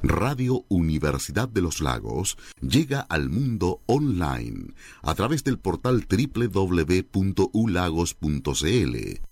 Radio Universidad de los Lagos llega al mundo online a través del portal www.ulagos.cl.